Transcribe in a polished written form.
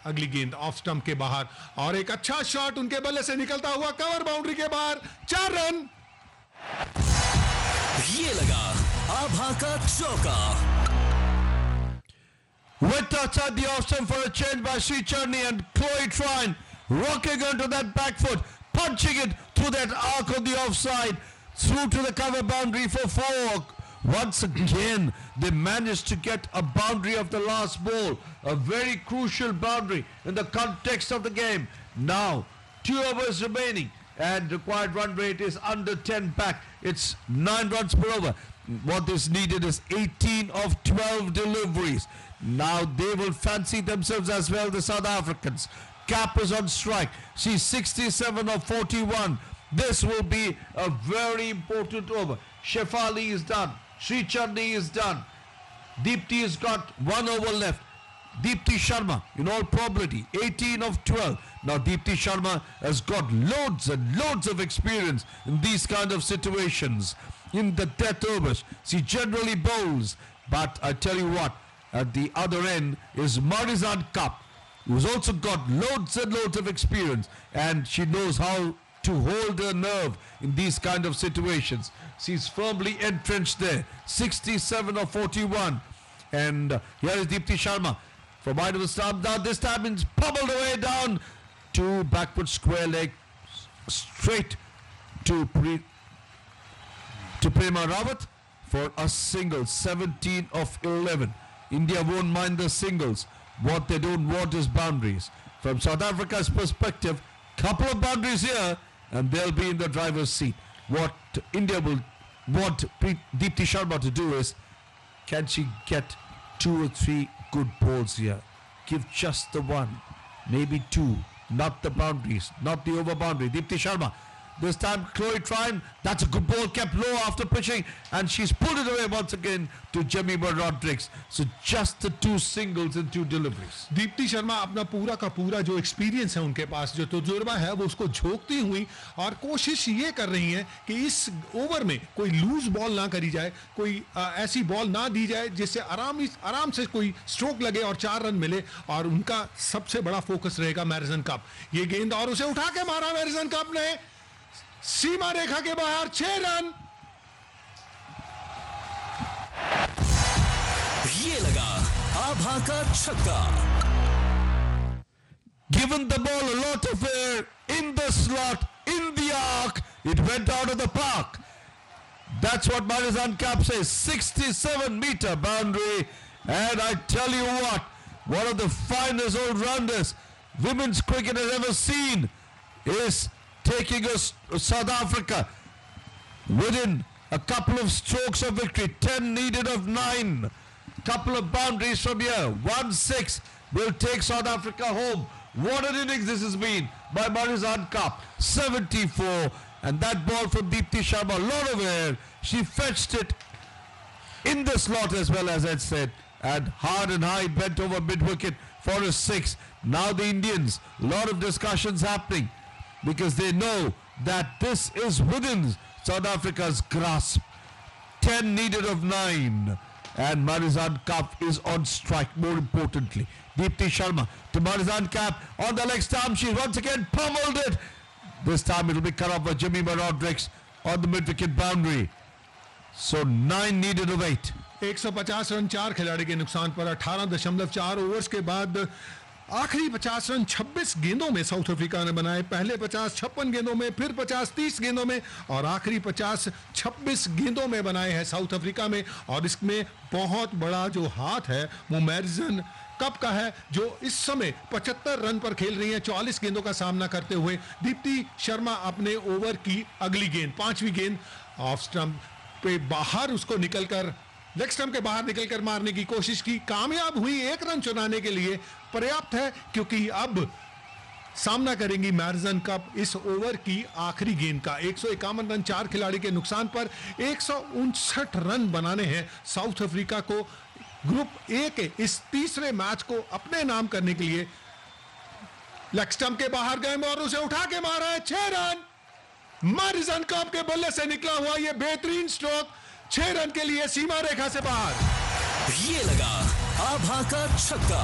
अगली गेंद off stump के बाहर और एक अच्छा शॉट उनके बल्ले से निकलता हुआ कवर बाउंड्री के बाहर 4 रन। ये लगा आभा का चौका। Went outside the off stump for a change by Sri Charni, and Chloe Trine rocking onto that back foot, punching it through that arc on the offside, through to the cover boundary for 4. Once again, they managed to get a boundary of the last ball, a very crucial boundary in the context of the game. Now, 2 overs remaining, and required run rate is under 10 back. It's 9 runs per over. What is needed is 18 of 12 deliveries. Now they will fancy themselves as well, the South Africans. Cap is on strike. She's 67 of 41. This will be a very important over. Shefali is done. Sri Charni is done. Deepti has got 1 over left. Deepti Sharma, in all probability, 18 of 12. Now Deepti Sharma has got loads and loads of experience in these kind of situations. In the death overs, she generally bowls. But I tell you what, at the other end is Marizan Kapp, who's also got loads and loads of experience, and she knows how to hold her nerve in these kind of situations. She's firmly entrenched there, 67 of 41. And here is Deepti Sharma from wide of the stump. Now this time it's pummeled away down to backward square leg, straight to Prema Rawat for a single, 17 of 11. India won't mind the singles. What they don't want is boundaries. From South Africa's perspective, couple of boundaries here and they'll be in the driver's seat. What India will want Deepti Sharma to do is, can she get 2 or 3 good balls here? Give just the 1, maybe 2, not the boundaries, not the over boundary. Deepti Sharma. This time Chloe Trine, that's a good ball, kept low after pitching, and she's pulled it away once again to Jemimah Rodrigues. So just the 2 singles and 2 deliveries. Deepti Sharma अपना पूरा का पूरा जो experience है उनके पास, जो तजुर्बा है, वो उसको झोंकती हुई और कोशिश ये कर रही हैं कि इस ओवर में कोई लूज बॉल ना करी जाए, कोई ऐसी बॉल ना दी जाए जिससे आराम से कोई स्ट्रोक लगे और 4 रन मिले। और उनका सबसे बड़ा फोकस रहेगा मैरिसन कप। ये गेंद और उसे उठा के मारा मैरिसन कप ने सीमा रेखा के बाहर, 6 रन। ये लगा आभा का छक्का। Given the ball a lot of air in the slot, in the arc, it went out of the park. That's what Marizan Kapp says. 67-meter boundary, and I tell you what, one of the finest all-rounders women's cricket has ever seen is taking us South Africa within a couple of strokes of victory. 10 needed of 9. Couple of boundaries from here. 1-6 will take South Africa home. What an innings this has been by Marizan Kapp. 74, and that ball from Deepti Sharma, a lot of air. She fetched it in the slot as well, as I said, and hard and high, bent over mid-wicket for a 6. Now the Indians, a lot of discussions happening, because they know that this is within South Africa's grasp. 10 needed of 9. And Marizan Kapp is on strike, more importantly. Deepti Sharma to Marizan Kapp on the leg stump. She once again pummeled it. This time it will be cut off by Jemimah Rodrigues on the mid-wicket boundary. So 9 needed of 8. 150 run 4 खिलाड़ी के नुकसान पर 18.4 overs के बाद आखिरी 50 run 26 गेंदों में south Africa ने बनाए। पहले 50 56 गेंदों में, फिर 50 30 गेंदों में और आखिरी 50 26 गेंदों में बनाए हैं साउथ अफ्रीका में। और इसमें बहुत बड़ा जो हाथ है वो मैरिसन कप का है, जो इस समय 75 रन पर खेल रही हैं 44 गेंदों का सामना करते हुए। दीप्ति शर्मा अपने ओवर की अगली गेंद, 5वीं गेंद ऑफ स्टंप पे बाहर उसको निकलकर, लेग स्टंप के बाहर निकलकर मारने की कोशिश की, कामयाब हुई। 1 रन चुराने के लिए पर्याप्त है, क्योंकि अब सामना करेंगी मैरिसन कप इस ओवर की आखिरी गेंद का। 151 रन 4 खिलाड़ी के नुकसान पर 159 रन बनाने हैं साउथ अफ्रीका को ग्रुप ए के इस तीसरे मैच को अपने नाम करने के लिए। लेग स्टंप के बाहर गए और उसे उठा के मारा है, 6 रन। मैरिसन कप के बल्ले से निकला हुआ यह बेहतरीन स्ट्रोक 6 रन के लिए सीमा रेखा से बाहर। ये लगा आभा का छक्का।